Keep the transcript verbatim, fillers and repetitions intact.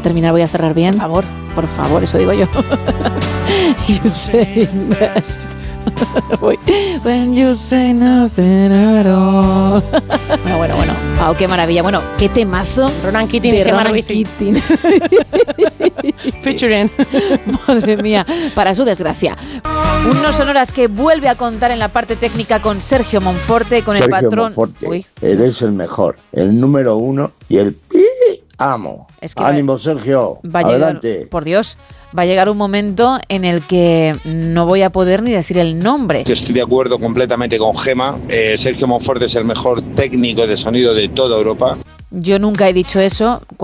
terminar voy a cerrar bien. Por favor, por favor, eso digo yo. You say best. When you say nothing at all. Bueno, bueno, bueno. Wow, qué maravilla. Bueno, qué temazo. Ronan Keating de y Gemma Ronan Ruiz. Keating. Featuring. Madre mía, para su desgracia. Un No Sonoras que vuelve a contar en la parte técnica con Sergio Monforte, con Sergio el patrón. Monforte, Uy. eres el mejor, el número uno y el pi amo. Es que Ánimo, va, Sergio. Va a Adelante. llegar, por Dios, va a llegar un momento en el que no voy a poder ni decir el nombre. Estoy de acuerdo completamente con Gemma. Eh, Sergio Monforte es el mejor técnico de sonido de toda Europa. Yo nunca he dicho eso.